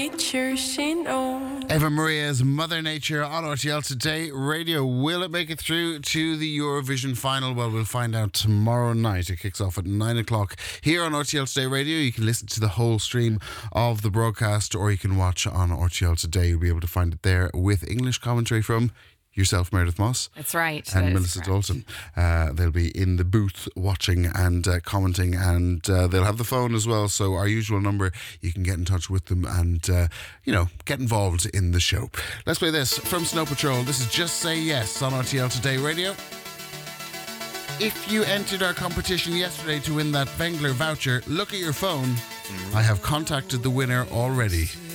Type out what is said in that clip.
nature she knows. Eva Maria's Mother Nature on RTL Today Radio. Will it make it through to the Eurovision final? Well, we'll find out tomorrow night. It kicks off at 9 o'clock here on RTL Today Radio. You can listen to the whole stream of the broadcast, or you can watch on RTL Today. You'll be able to find it there with English commentary from yourself, Meredith Moss. That's right. And Melissa Dalton. They'll be in the booth watching and commenting, and they'll have the phone as well. So our usual number, you can get in touch with them and, get involved in the show. Let's play this from Snow Patrol. This is Just Say Yes on RTL Today Radio. If you entered our competition yesterday to win that Wengler voucher, look at your phone. I have contacted the winner already.